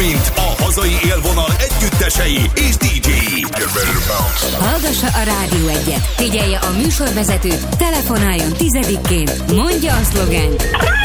mint a hazai élvonal együttesei és DJ-i. Hallgassa a Rádió 1-et, figyelje a műsorvezetőt, telefonáljon 10-ként, mondja a szlogent,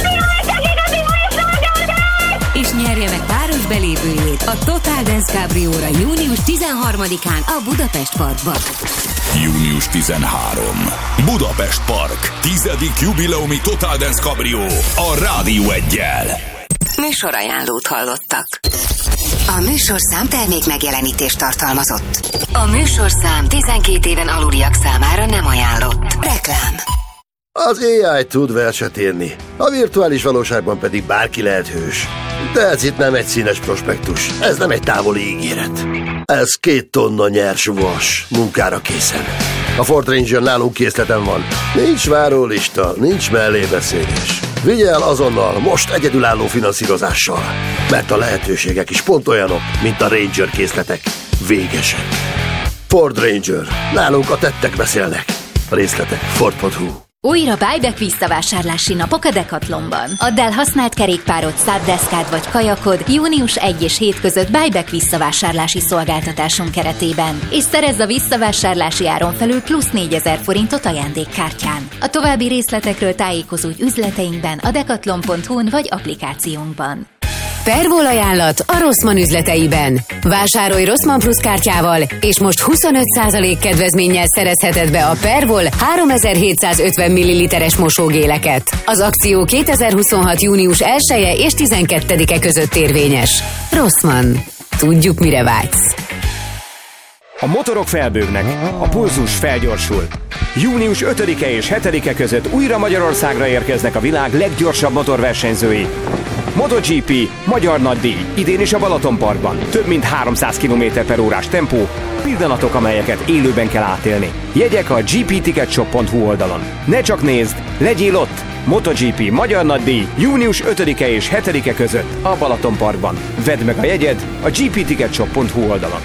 és nyerje meg páros belépőjét a Total Dance Cabrióra június 13-án a Budapest Parkban. Június 13. Budapest Park. 10. jubileumi Total Dance Cabrió a Rádió 1-jel. Műsorajánlót hallottak. A műsorszám termék megjelenítést tartalmazott. A műsorszám 12 éven aluliak számára nem ajánlott. Reklám. Az AI tud verset írni, a virtuális valóságban pedig bárki lehet hős. De ez itt nem egy színes prospektus, ez nem egy távoli ígéret. Ez 2 tonna nyers vas, munkára készen. A Ford Ranger nálunk készleten van. Nincs várólista, nincs mellébeszélés. Vigye el azonnal, most egyedülálló finanszírozással. Mert a lehetőségek is pont olyanok, mint a Ranger készletek. Végesek. Ford Ranger. Nálunk a tettek beszélnek. A részletek Ford.hu. Újra buyback visszavásárlási napok a Decathlonban. Add el használt kerékpárod, száddeszkád vagy kajakod június 1 és 7 között buyback visszavásárlási szolgáltatásunk keretében, és szerezz a visszavásárlási áron felül plusz 4000 forintot ajándékkártyán. A további részletekről tájékozódj üzleteinkben, a decathlon.hu-n vagy applikációnkban. Pervol ajánlat a Rossmann üzleteiben. Vásárolj Rossmann Plus kártyával, és most 25% kedvezménnyel szerezheted be a Pervol 3750 ml-es mosógéleket. Az akció 2026. június 1-e és 12-e között érvényes. Rossmann. Tudjuk, mire vágysz. A motorok felbőgnek, a pulzus felgyorsul. Június 5-e és 7-e között újra Magyarországra érkeznek a világ leggyorsabb motorversenyzői. MotoGP, magyar nagydíj, idén is a Balatonparkban. Több mint 300 km/h tempó, pillanatok, amelyeket élőben kell átélni. Jegyek a gpticketshop.hu oldalon. Ne csak nézd, legyél ott! MotoGP, magyar nagydíj, június 5-e és 7-e között a Balatonparkban. Vedd meg a jegyed a gpticketshop.hu oldalon.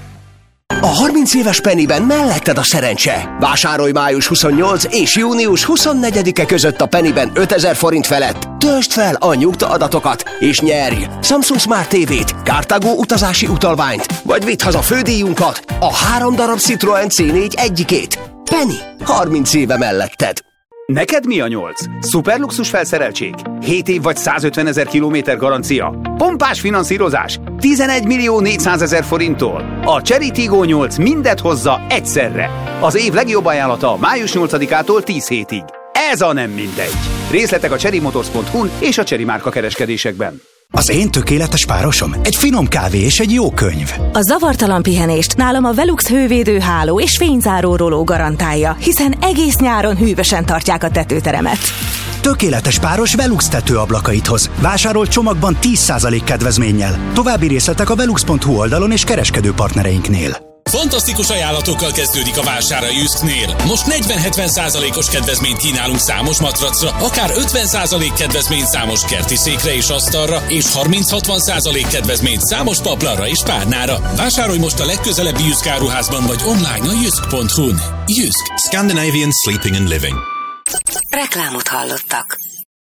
A 30 éves Pennyben melletted a szerencse. Vásárolj május 28 és június 24-e között a Pennyben 5000 forint felett. Töltsd fel a nyugta adatokat, és nyerj Samsung Smart TV-t, Cartago utazási utalványt, vagy vidd haza fődíjunkat, a 3 darab Citroen C4 egyikét. Penny, 30 éve melletted. Neked mi a 8? Szuperluxus felszereltség? 7 év vagy 150 000 kilométer garancia? Pompás finanszírozás? 11 400 000 forinttól? A Chery Tiggo 8 mindet hozza egyszerre. Az év legjobb ajánlata május 8-ától 10 hétig. Ez a nem mindegy. Részletek a cherrymotors.hu-n és a Chery márka kereskedésekben. Az én tökéletes párosom egy finom kávé és egy jó könyv. A zavartalan pihenést nálam a Velux hővédő háló és fényzáró roló garantálja, hiszen egész nyáron hűvösen tartják a tetőteremet. Tökéletes páros Velux tetőablakait hoz. Vásárol csomagban 10% kedvezménnyel. További részletek a velux.hu oldalon és kereskedő partnereinknél. Fantasztikus ajánlatokkal kezdődik a vásár a Jysknél. Most 40-70%-os kedvezményt kínálunk számos matracra, akár 50% kedvezményt számos kerti székre és asztalra, és 30-60% kedvezményt számos paplanra és párnára. Vásárolj most a legközelebbi Jysk áruházban vagy online a jysk.hu-n. Jysk. Scandinavian Sleeping and Living. Reklámot hallottak.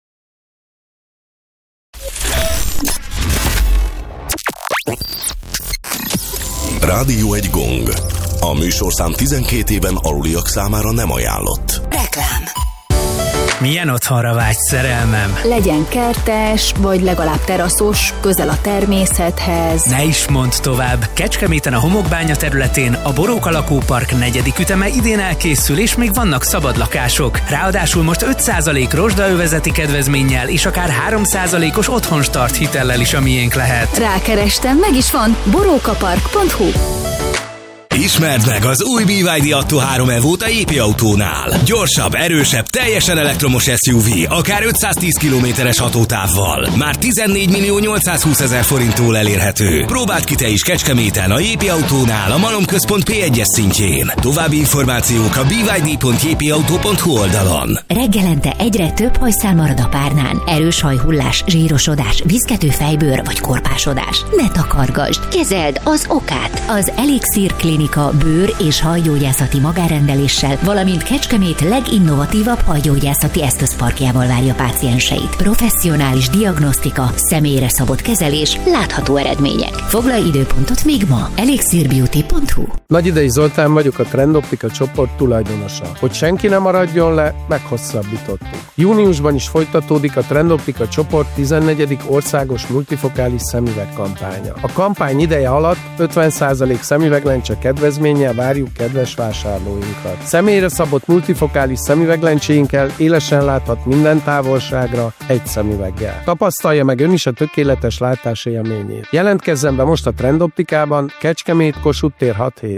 Rádió 1 gong. A műsorszám 12 éven aluliak számára nem ajánlott. Reklám. Milyen otthonra vágysz, szerelmem? Legyen kertes, vagy legalább teraszos, közel a természethez. Ne is mondd tovább. Kecskeméten a Homokbánya területén a Boróka lakópark 4. üteme idén elkészül, és még vannak szabad lakások. Ráadásul most 5% rozsdaövezeti kedvezménnyel és akár 3%-os otthonstart hitellel is a miénk lehet. Rákerestem, meg is van, borókapark.hu. Ismerd meg az új BYD Atto 3 Evo-t a JP Autónál. Gyorsabb, erősebb, teljesen elektromos SUV, akár 510 km/h hatótávval. Már 14 820 000 forinttól elérhető. Próbáld ki te is Kecskeméten a JP Autónál a Malomközpont P1-es szintjén. További információk a byd.jpauto.hu oldalon. Reggelente egyre több hajszál marad a párnán. Erős hajhullás, zsírosodás, viszkető fejbőr vagy korpásodás. Ne takargasd, kezeld az okát. Az Elixir Clinic Diagnosztika bőr- és hajgyógyászati magárendeléssel, valamint Kecskemét leginnovatívabb hajgyógyászati eszközparkjával várja pácienseit. Professzionális diagnosztika, személyre szabott kezelés, látható eredmények. Foglalj időpontot még ma. elixirbeauty.hu. Nagyidei Zoltán vagyok, a Trendoptika csoport tulajdonosa. Hogy senki ne maradjon le, meghosszabbítottuk. Júniusban is folytatódik a Trendoptika csoport 14. országos multifokális szemüveg kampánya. A kampány ideje alatt 50% szemüveglencse kedvezménnyel várjuk kedves vásárlóinkat. Személyre szabott multifokális szemüveglencséinkkel élesen láthat minden távolságra egy szemüveggel. Tapasztalja meg ön is a tökéletes látás élményét. Jelentkezzen be most a Trendoptikában, Kecskemét, Kossuth tér 6-7.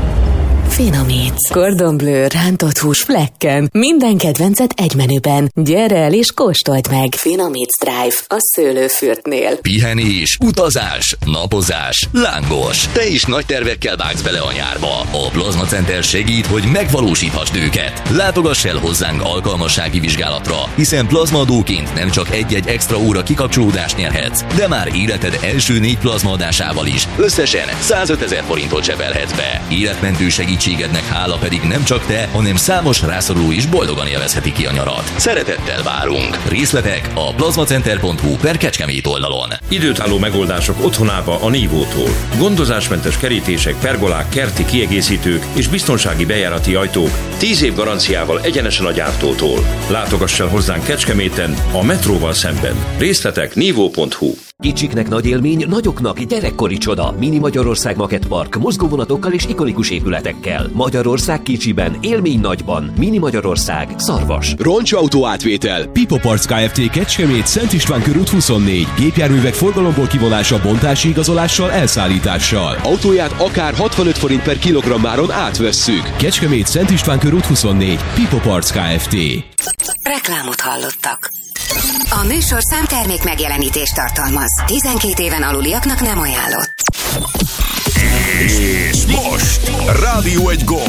Finomíts. Cordon Bleu rántott hús flekken. Minden kedvencet egy menüben. Gyere el és kóstold meg. Finomíts Drive a Szőlőfürtnél. Pihenés, utazás, napozás, lángos. Te is nagy tervekkel vágsz bele a nyárba. A Plazma Center segít, hogy megvalósíthasd őket. Látogass el hozzánk alkalmassági vizsgálatra, hiszen plazmaadóként nem csak egy-egy extra óra kikapcsolódást nyerhetsz, de már életed első 4 plazmaadásával is összesen 105 000 forintot zsebelhetsz be. Életmentő segítségednek hála pedig nem csak te, hanem számos rászoruló is boldogan élvezheti ki a nyarat. Szeretettel várunk! Részletek a plazmacenter.hu/Kecskemét oldalon. Időtálló megoldások otthonába a Nívótól. Gondozásmentes kerítések, pergolák, kerti kiegészítők és biztonsági bejárati ajtók 10 év garanciával egyenesen a gyártótól. Látogass el hozzánk Kecskeméten, a metróval szemben. Részletek nívó.hu. Kicsiknek nagy élmény, nagyoknak gyerekkori csoda. Mini Magyarország Makettpark, mozgóvonatokkal és ikonikus épületekkel. Magyarország kicsiben, élmény nagyban. Mini Magyarország, Szarvas. Roncsautó átvétel. Pipo Parts Kft. Kecskemét, Szent István körút 24. Gépjárművek forgalomból kivonása, bontási igazolással, elszállítással. Autóját akár 65 forint per kilogrammáron átvesszük. Kecskemét, Szent István körút 24. Pipo Parts Kft. Reklámot hallottak. A műsorszám termék megjelenítést tartalmaz. 12 éven aluliaknak nem ajánlott. És most Rádió egy gomb,